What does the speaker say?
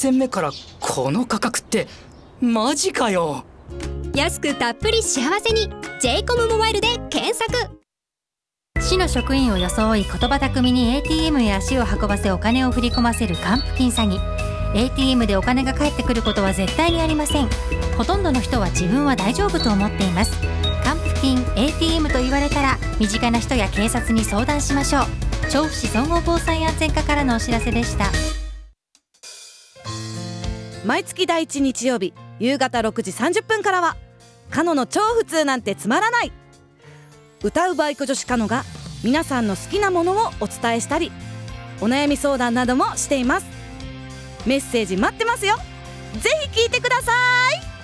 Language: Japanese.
戦目からこの価格ってマジかよ。 安くたっぷり幸せに j コムモバイルで検索。 市の職員を装い言葉巧みに ATM へ足を運ばせお金を振り込ませる還付金詐欺。 ATM でお金が返ってくることは絶対にありません。ほとんどの人は自分は大丈夫と思っています。還付金 ATM と言われたら身近な人や警察に相談しましょう。調布市総合防災安全課からのお知らせでした。 毎月第1日曜日夕方6時30分からはカノの超普通なんてつまらない。歌うバイク女子カノが皆さんの好きなものをお伝えしたりお悩み相談などもしています。メッセージ待ってますよ。ぜひ聞いてください。